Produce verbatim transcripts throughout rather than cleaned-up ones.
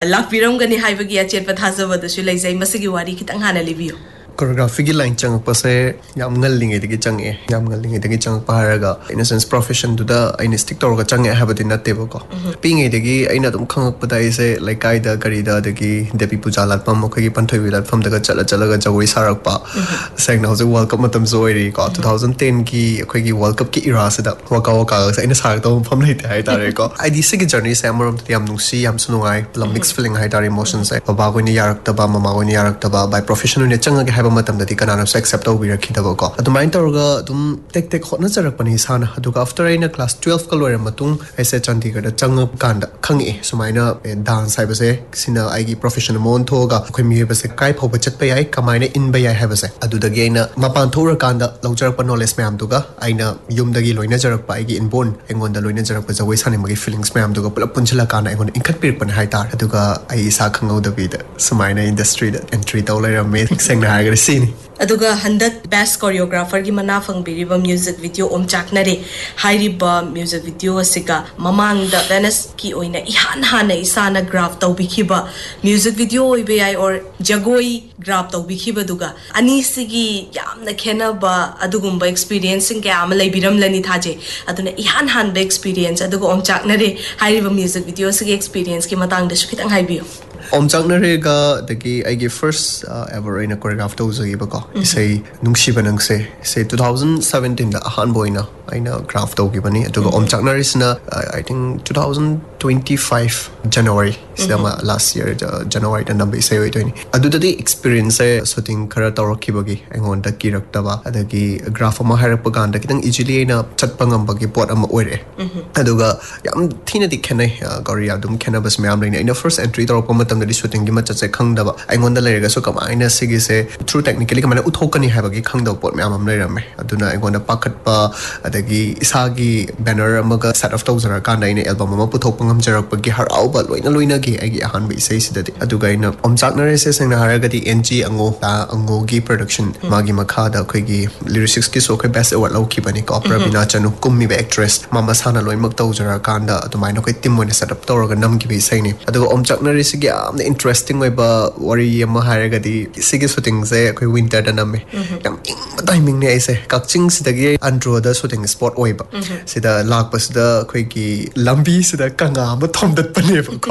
lakpiramgani haibagi acheppa thajabadasu leijai masigi wari khitang hana libiyo choreography की line चंग पसे याम ngल lingai dagi change yam ngल lingai dagi chang paraga in a sense profession to the in stick to ga chang habati natte ko pingai dagi aina dum khangak pada ise like kai da kari da dagi depi puja lat pam mo khagi panthoi wilat pham daga chala chala ga jawai sarak pa sang na ho world cup matam zoiri ko twenty ten ki khoi gi world cup ki era se da waka waka sa ina sarak to pham lai tai tare ko I D C ki journey se amorom yam nungsi yam sunungai mixed feeling hai tare emotions se baba ko ni yarak ta ba mama ko ni yarak ta ba by professional ne chang ga matam dati kanana so accept to we rakhidaba ko adumain tawga dum tek tek hotna jarak pani sana aduga after aina class twelve ka loira matung aise chandigarh da chang kanda khangi sumaina dance haibase sina aigi professional mon thoga khoi mi base kai phoba chatpa yai kamaina inba yai habase adudagi aina mapan thora kanda lawjarak pa knowledge mayam duga aina yumdagi loina jarak pa aigi inborn engon da loina jarak pa jawai sane magi feelings mayam duga pula punchila kana engon inkat pir pan haitar aduga ai sa khangau da bi da sumaina industry da entry to laira me sengna hagar sini aduga handak best choreographer gi mana fangbiriba music video omchaknare hairiba music video asika mamang da Venice ki oina ihan hana isana graph tawbikhiba music video oibe ai or jagoi graph tawbikhiba duga ani sigi yamna khenaba adugumba experiencing ke am leibiram lani thaje aduna ihan han be experience aduga omchaknare hairiba music video sigi experience ki matang da sukitang haibiyo omchaknare ga dagi aigi first uh, ever in a choreograph to zagi ba ko isai nungsiba nang se se twenty seventeen da han boina aina graph to gi bani aduga omchaknare sina uh, I think twenty twenty-five January sidama last year uh, January da number isai oi toini aduda di experience e shooting khara tawraki bagi engon da kirakta ba adagi graph ma harak pa ganda kitang easily na chatpa ngam bagi pot ama oire aduga yam thina di khenai gori adum khena bas mayam leina in first entry tawrpa matam da shooting gi ma chache khangdaba engon da lerega so kamaina sigi se through technically kamana uthokani habagi khangda pot mayam am leirame aduna engon da pakhat pa adagi isagi banner amaga set of thousand kana ina album ama puthok pangam jarak pagi har auba loina loina gi agi ahan bi sei sidadi aduga ina omchaknare se sengna haragadi N G ango ta ango gi production magi makha da khoi gi lyrics ki so khoi best award lauki bani ko Pravina Chanu kummi be actress mama sana loimak tau jara kanda adumaina khoi tim moina set up tawraga nam gi bi sei ni aduga omchaknare se gi am interesting oi ba wari ama haragadi sigi shooting se khoi winter da namme yam timing ne aise kakching sidagi andro da shooting spot oi ba sida lak pas da khoi gi lambi sida kanga ma thomdat pane ba ko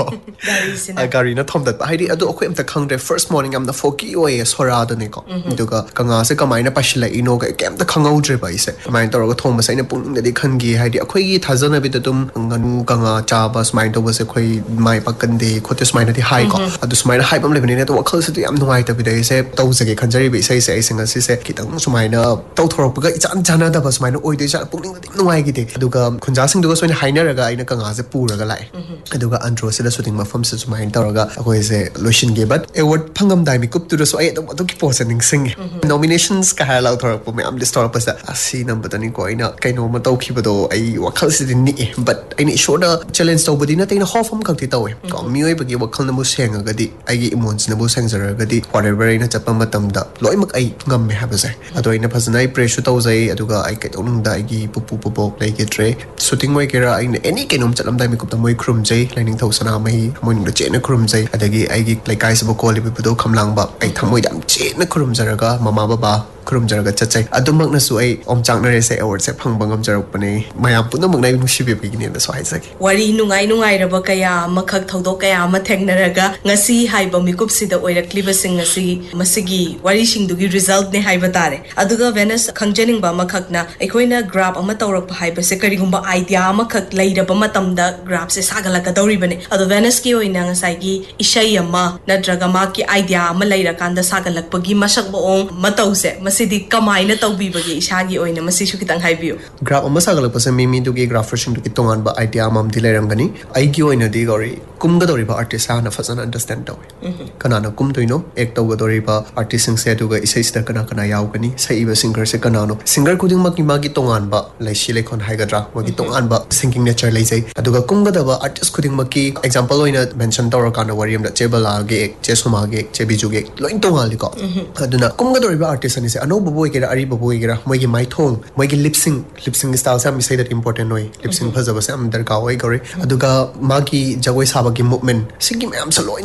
gari na thomdat haidi adu akhoi amta khangre first morning am the foki oi sora da ne ko duga kanga se kamaina pashila ino ga kem ta khangau dre ba ise main tor ga thom ba sai na pung da di khan gi haidi akhoi gi thajana bi da tum nganu kanga cha ba smile to ba se khoi mai pakan de khote smile di hai ko adu smile hai bam le bani ne to wakhal se yam nuai ta bi da ise to se ge khanjari bi sai sai singa si se kitang sumaina to thorok ba ga ichan chana da ba smile oi de cha pung da nuai gi de aduga khunja sing duga soina haina raga aina kanga se pura ga lai aduga andro se da shooting ma fam se sumain tawraga akhoi se lotion ge but award phangam dai mi kup tu so ai to ki positioning sing nominations ka hala thorok pa me am list thorok pa sa asi number tani ko ina kaino ma taw ki bado ai wakhal se ni but ai ni shoda challenge to bodi na taina hofam khak ti tawe ko mi oi bagi wakhal na mu senga ga di ai gi emotions na bu seng jara ga di whatever ina chapa matam da loi mak ai ngam me ha ba sai ado ina phasana ai pressure to zai aduga ai kai to nung da ai gi pupu pupu play ke tre shooting moi kera ai any kainom chalam dai mi kup ta moi khrum jai lining thau sana mai moi nung da che na khrum jai adagi ai gi play kai sabo ko li bi do khamlang ba ai thamoi dam che na khrum jara ga mama baba khrum jara ga chachai adumak na su ai omchaknare se award se phang bangam jarak pane mayam puna mak nai nu shibe bi gi ne da so ai saki wari nungai nungai raba kaya makhak thodok kaya ma thengnaraga ngasi haiba mikup sida oirakliba sing ngasi masigi wari sing dugi result ne haiba tare aduga Venice khangjening ba makhak na ekoina graph ama tawrak pa haiba se kari gumba idea makhak leiraba matam da graph se sagala ka dawri bane adu Venice ki oina ngasai gi ishai ama nadraga ma ki idea ama leira kanda sagalak pagi masak bo ong matau se masidi kamaina tawbi bagi ishagi oina masi su kitang haibiyo graph ama sagalak pa se mimi dugi grapher sing dugi tongan ba idea mam dileram gani ai gi oina di gori kumga dori ba artist ana fazana understand daw kana na kum toino ek taw dori ba artist sing se duga isai star kana kana yaw gani sai ba singer se kana no singer kuding maki magi tongan ba lai shile khon haigadra magi tongan ba singing nature lai jai aduga kumga da ba artist kuding maki example oina mention tawra kana wariam da chebala ge chesuma ge chebiju ge loin tongal ko aduna kumga dori ba artist ani se ano boy ge ari boy ge moi ge mai thong moi ge lip sync lip sync style se am say that important noi lip sync phajaba se am dar ka oi gore aduga magi jagoi sabagi movement sigi me am sa loin